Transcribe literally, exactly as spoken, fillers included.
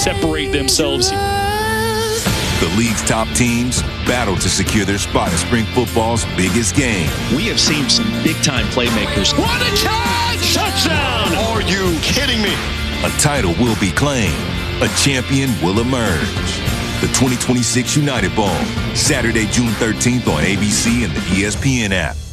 separate themselves. The league's top teams battle to secure their spot in spring football's biggest game. We have seen some big-time playmakers. What a catch! Touchdown! Are you kidding me? A title will be claimed. A champion will emerge. The twenty twenty-six United Bowl, Saturday, June thirteenth on A B C and the E S P N app.